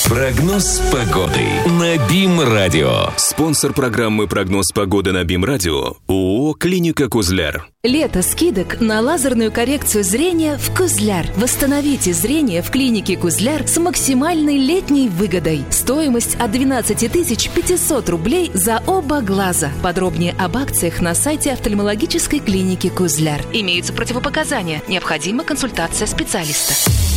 Прогноз погоды на БИМ-радио. Спонсор программы «Прогноз погоды» на БИМ-радио ООО «Клиника Кузляр». Лето скидок на лазерную коррекцию зрения в Кузляр. Восстановите зрение в клинике Кузляр с максимальной летней выгодой. Стоимость от 12 500 рублей за оба глаза. Подробнее об акциях на сайте офтальмологической клиники Кузляр. Имеются противопоказания. Необходима консультация специалиста.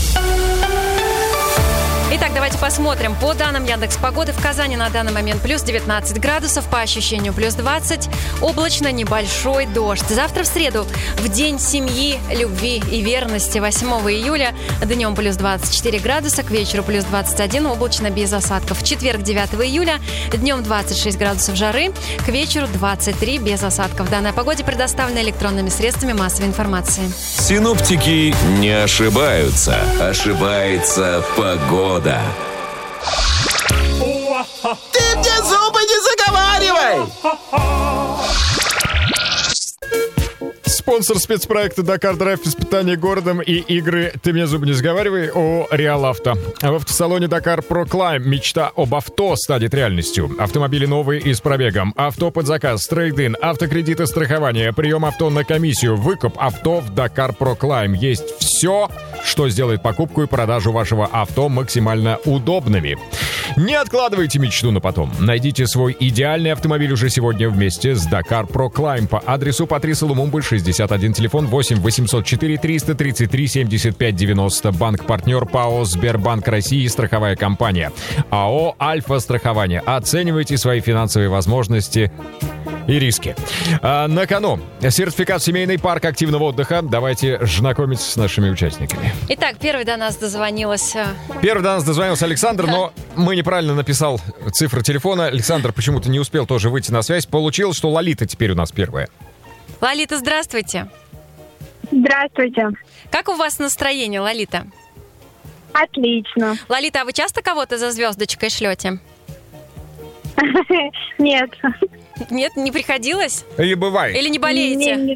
Итак, давайте посмотрим. По данным Яндекс.Погоды, в Казани на данный момент плюс 19 градусов, по ощущению плюс 20, облачно, небольшой дождь. Завтра в среду, в день семьи, любви и верности, 8 июля, днем плюс 24 градуса, к вечеру плюс 21, облачно, без осадков. В четверг, 9 июля, днем 26 градусов жары, к вечеру 23, без осадков. Данная погода предоставлена электронными средствами массовой информации. Синоптики не ошибаются. Ошибается погода. Ты мне зубы не заговаривай! Спонсор спецпроекта «Дакар Драйв. Испытание городом» и игры «Ты мне зубы не заговаривай» о Реал Авто. В автосалоне «Дакар Pro Climb» мечта об авто станет реальностью. Автомобили новые и с пробегом. Авто под заказ, трейд-ин, автокредиты, страхование, прием авто на комиссию, выкуп авто в «Дакар Pro Climb». Есть все, что сделает покупку и продажу вашего авто максимально удобными. Не откладывайте мечту на потом. Найдите свой идеальный автомобиль уже сегодня вместе с «Дакар Pro Climb» по адресу Патриса Лумумбы, 61, телефон 8 804 333 75 90. Банк-партнер ПАО «Сбербанк России», страховая компания. АО «Альфа-страхование». Оценивайте свои финансовые возможности и риски. На кону сертификат в семейный парк активного отдыха. Давайте знакомиться с нашими участниками. Итак, первый до нас дозвонился Александр, но мы неправильно написал цифры телефона. Александр почему-то не успел тоже выйти на связь. Получилось, что Лолита теперь у нас первая. Лолита, здравствуйте. Здравствуйте. Как у вас настроение, Лолита? Отлично. Лолита, а вы часто кого-то за звездочкой шлете? Нет. Нет, не приходилось? Или бывает? Или не болеете?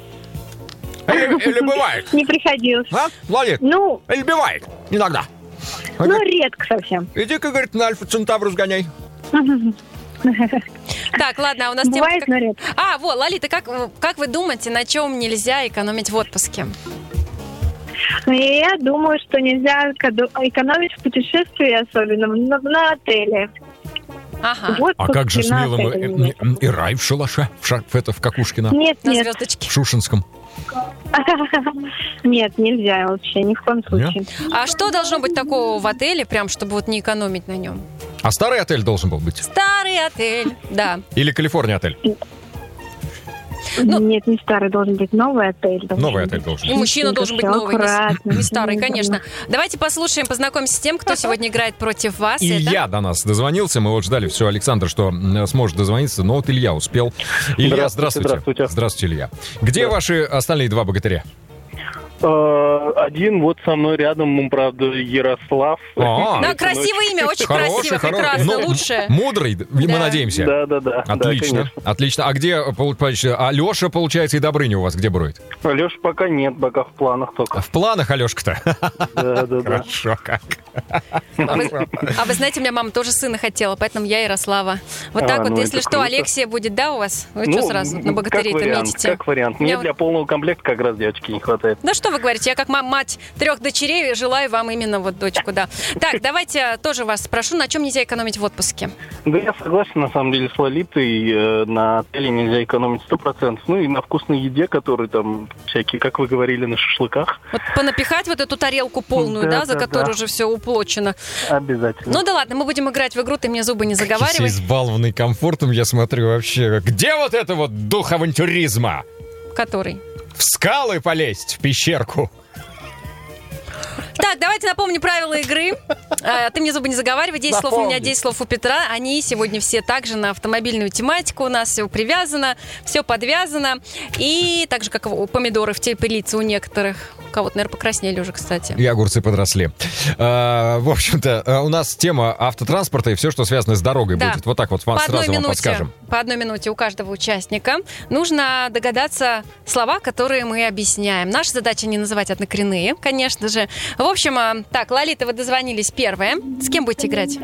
Или бывает? Не приходилось. А, Лолит? Ну... Или бывает? Иногда. Ну, редко совсем. Иди-ка, говорит, на Альфа-Центавру сгоняй. Так, ладно, а у нас тема... Бывает, но редко. Вот, Лолита, как вы думаете, на чем нельзя экономить в отпуске? Я думаю, что нельзя экономить в путешествии, особенно на отеле. Ага. А как же с милым и рай в шалаше, в Какушкино? Нет, На нет. звездочке. В Шушинском. Нет, нельзя вообще, ни в коем случае. А что должно быть такого в отеле, прям, чтобы вот не экономить на нем? А старый отель должен был быть? Старый отель, да. Или Калифорния отель? Нет, не старый, должен быть новый отель. Новый отель должен И быть. мужчина должен быть новый, аккуратно. не старый, конечно. Давайте послушаем, познакомимся с тем, кто сегодня играет против вас. Илья до нас дозвонился, мы вот ждали все, Александр, что сможет дозвониться, но вот Илья успел. Илья, здравствуйте. Здравствуйте, Илья. Где ваши остальные два богатыря? Один вот со мной рядом, правда, Ярослав. Да, красивое имя, очень красиво, прекрасно, лучшее. Мудрый, мы надеемся. Да. Отлично, отлично. А где, Алеша, получается, и Добрыня у вас где броет? Алеша пока нет, пока в планах только. В планах Алешка-то? Да. Хорошо, как. А вы знаете, у меня мама тоже сына хотела, поэтому я Ярослава. Вот так вот, если что, Алексия будет, да, у вас? Вы что сразу на богатырей-то метите? Как вариант. Мне для полного комплекта как раз девочки не хватает. Да что вы говорите, я как мать 3 дочерей желаю вам именно вот дочку, да. Так, давайте тоже вас спрошу, на чем нельзя экономить в отпуске? Да, я согласен, на самом деле, с Лолитой. На отеле нельзя экономить 100%. Ну и на вкусной еде, которые там всякие, как вы говорили, на шашлыках. Вот понапихать вот эту тарелку полную, да, за которую уже все уплочено. Обязательно. Ну да ладно, мы будем играть в игру «Ты мне зубы не заговаривай». Все избалованный комфортом, я смотрю вообще. Где вот это вот дух авантюризма? Который? В скалы полезть, в пещерку. Так, давайте напомню правила игры. Ты мне зубы не заговаривай. 10 слов у меня, 10 слов у Петра. Они сегодня все также на автомобильную тематику. У нас все привязано, все подвязано. И так же, как помидоры в теплице у некоторых. У кого-то, наверное, покраснели уже, кстати. И огурцы подросли. В общем-то, у нас тема автотранспорта и все, что связано с дорогой будет. Вот так вот сразу вам подскажем. По одной минуте у каждого участника нужно догадаться слова, которые мы объясняем. Наша задача не называть однокоренные, конечно же. В общем, так, Лолита, вы дозвонились первой. первая. С кем будете играть?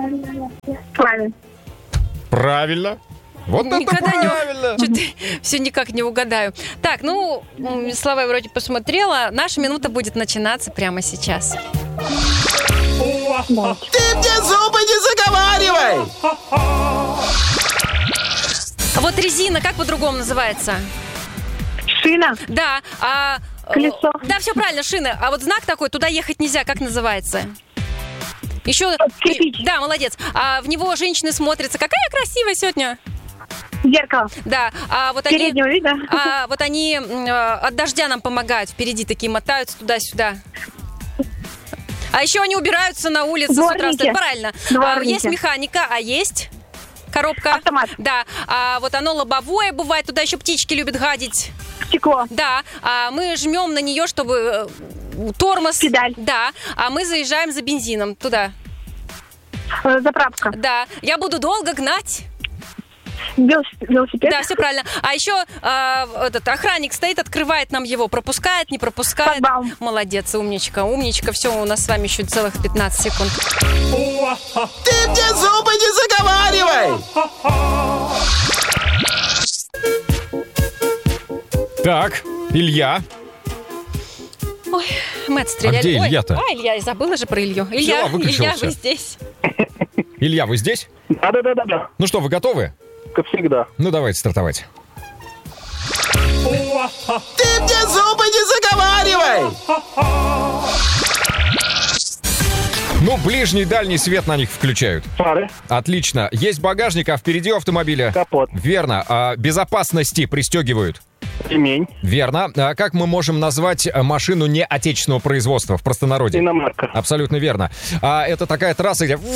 Правильно. Вот Никогда это правильно. Что-то все никак не угадаю. Так, слова я вроде посмотрела. Наша минута будет начинаться прямо сейчас. Ты мне зубы не заговаривай! А вот резина, как по-другому называется? Шина. Да. Колесо. Да, все правильно, шина. А вот знак такой, туда ехать нельзя, как называется? Еще. Кирпич. Да, молодец. А в него женщины смотрятся. Какая красивая сегодня. Зеркало. Да. А вот Переднего вида. вот они от дождя нам помогают. Впереди такие мотаются туда-сюда. А еще они убираются на улице Дворники. с утра. Правильно. Дворники. Есть механика, а есть коробка. Автомат. Да. А вот оно лобовое бывает. Туда еще птички любят гадить. Стекло. Да. А мы жмем на нее, чтобы тормоз. Педаль. Да. А мы заезжаем за бензином туда. Заправка. Да. Я буду долго гнать. Велосипед. Да, все правильно. А еще этот охранник стоит, открывает нам его, пропускает, не пропускает. Шлагбаум. Молодец, умничка, умничка. Все, у нас с вами еще целых 15 секунд. Ты мне зубы не заговаривай! Так, Илья. Ой, мы отстреляли. А где Илья-то? Илья, я забыла же про Илью. Илья, выключился. вы здесь. Илья, вы здесь? Да. Ну что, вы готовы? Как всегда. Ну, давайте стартовать. Ты мне зубы не заговаривай! Ну, ближний и дальний свет на них включают. Фары. Отлично. Есть багажник, а впереди у автомобиля? Капот. Верно. А безопасности пристегивают? Ремень. Верно. А как мы можем назвать машину не отечественного производства в простонародье? Иномарка. Абсолютно верно. А это такая трасса, где...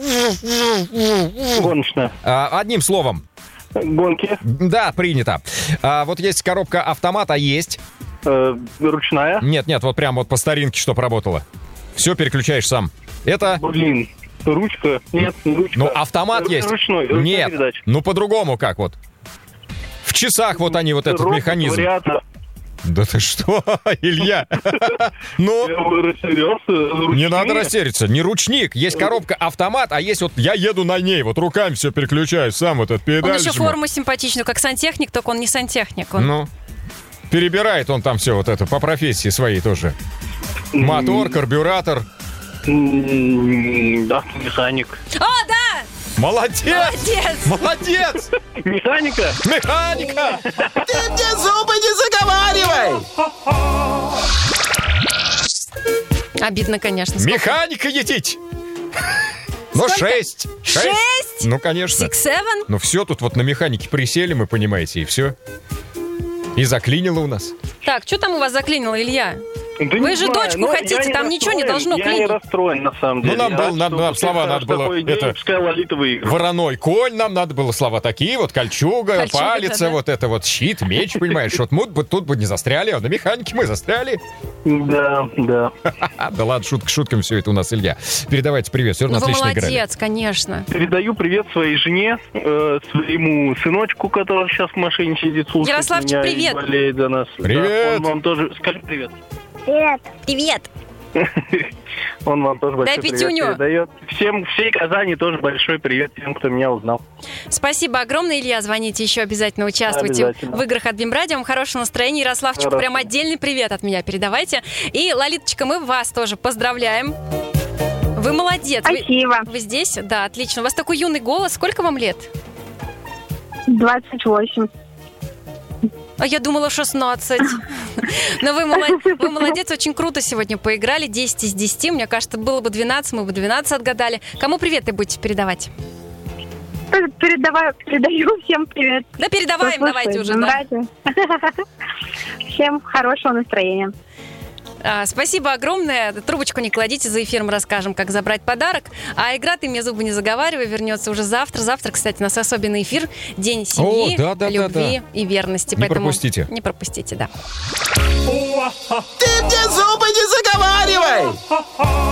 Гоночная. Одним словом. Гонки. Да, принято. Вот есть коробка автомата, есть? Ручная. Нет, вот прям вот по старинке, чтоб работало. Все переключаешь сам. Это... Блин. Ручка. Нет, не ручка. Ну, автомат есть. Ручной. Нет. Передач. Ну, по-другому как вот. В часах вот они, вот этот Робот, механизм. вариатор. Да ты что, Илья? Ну, Я растерялся. не надо растеряться. Не ручник. Есть коробка автомат, а есть вот я еду на ней. Вот руками все переключаю, сам вот этот Он педаль еще жму. форму симпатичную, как сантехник, только он не сантехник. Он... Ну, перебирает он там все вот это по профессии своей тоже. Мотор, карбюратор. Да, механик. А, да! Молодец! Молодец! Молодец! Механика? Механика! Ты мне зубы не заговаривай! Обидно, конечно. Сколько? Механика едить! Ну, 6. 6? Ну, конечно. 6-7? Ну, все, тут вот на механике присели, мы, понимаете, и все. И заклинило у нас. Так, что там у вас заклинило, Илья? Да Вы не же знаю, дочку но хотите, я не там ничего не расстроен, должно Я не клинить. расстроен, на самом деле. нам было, Рад, что слова надо было, такой идеей, это- Пускай Лолита выиграет. Вороной конь, нам надо было слова такие, вот кольчуга, Кольчуга, палица, да. вот это вот щит, меч, понимаешь, вот мы бы тут бы не застряли, а на механике мы застряли. Да. Да ладно, шутка шуткам все это у нас, Илья. Передавайте привет, все равно Ну, вы отлично играли. молодец, конечно. Передаю привет своей жене, своему сыночку, который сейчас в машине сидит, слушает Ярославчик, меня привет. и болеет за нас. Привет. Да, он вам тоже... Скажи привет. Привет. Привет! Он вам тоже большой Дай привет пятюню. передает. Всей Казани тоже большой привет тем, кто меня узнал. Спасибо огромное, Илья. Звоните еще, обязательно участвуйте Обязательно. в играх от Бимрадио. Вам хорошего настроения. Ярославчику Хорошо. прям отдельный привет от меня передавайте. И, Лолиточка, мы вас тоже поздравляем. Вы молодец. Спасибо. Вы здесь? Да, отлично. У вас такой юный голос. Сколько вам лет? 28. А я думала 16. Но вы молодец, очень круто сегодня поиграли. 10 из 10. Мне кажется, было бы 12, мы бы 12 отгадали. Кому привет ты будете передавать? Передаю всем привет. Да передаваем, Кто давайте слушает уже. Да. радио. Всем хорошего настроения. Спасибо огромное. Трубочку не кладите, за эфиром расскажем, как забрать подарок. А игра «Ты мне зубы не заговаривай» вернется уже завтра. Завтра, кстати, у нас особенный эфир. День семьи, любви и верности. Не пропустите. Не пропустите, да. Ты мне зубы не заговаривай!